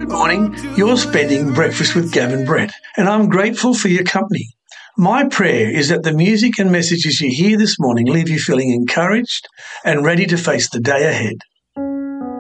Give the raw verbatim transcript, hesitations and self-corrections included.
Good morning. You're spending breakfast with Gavin Brett, and I'm grateful for your company. My prayer is that the music and messages you hear this morning leave you feeling encouraged and ready to face the day ahead.